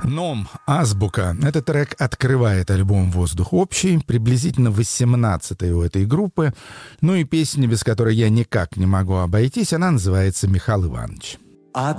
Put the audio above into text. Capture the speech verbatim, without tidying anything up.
Ном, «Азбука». Этот трек открывает альбом «Воздух общий», приблизительно восемнадцатый у этой группы. Ну и песня, без которой я никак не могу обойтись, она называется «Михаил Иванович».